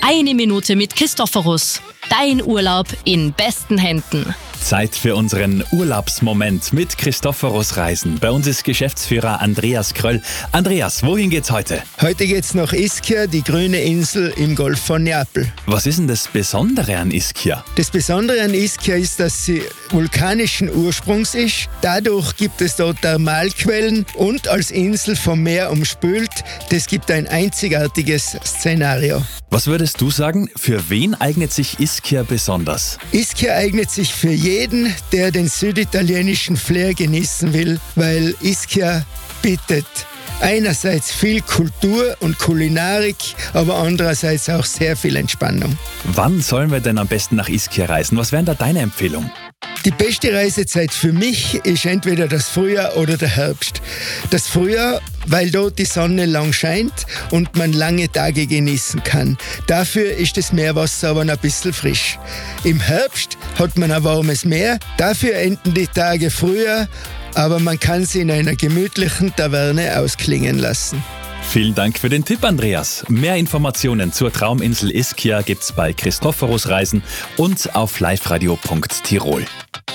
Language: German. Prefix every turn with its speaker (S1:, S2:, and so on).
S1: Eine Minute mit Christophorus. Dein Urlaub in besten Händen.
S2: Zeit für unseren Urlaubsmoment mit Christophorus Reisen. Bei uns ist Geschäftsführer Andreas Kröll. Andreas, wohin geht's heute?
S3: Heute geht's nach Ischia, die grüne Insel im Golf von Neapel.
S2: Was ist denn das Besondere an Ischia?
S3: Das Besondere an Ischia ist, dass sie vulkanischen Ursprungs ist. Dadurch gibt es dort Thermalquellen und als Insel vom Meer umspült. Das gibt ein einzigartiges Szenario.
S2: Was würdest du sagen, für wen eignet sich Ischia besonders?
S3: Ischia eignet sich für jeden, der den süditalienischen Flair genießen will, weil Ischia bietet einerseits viel Kultur und Kulinarik, aber andererseits auch sehr viel Entspannung.
S2: Wann sollen wir denn am besten nach Ischia reisen? Was wäre da deine Empfehlung?
S3: Die beste Reisezeit für mich ist entweder das Frühjahr oder der Herbst. Das Frühjahr, weil dort die Sonne lang scheint und man lange Tage genießen kann. Dafür ist das Meerwasser aber noch ein bisschen frisch. Im Herbst hat man ein warmes Meer, dafür enden die Tage früher, aber man kann sie in einer gemütlichen Taverne ausklingen lassen.
S2: Vielen Dank für den Tipp, Andreas. Mehr Informationen zur Trauminsel Ischia gibt's bei Christophorus Reisen und auf liveradio.tirol.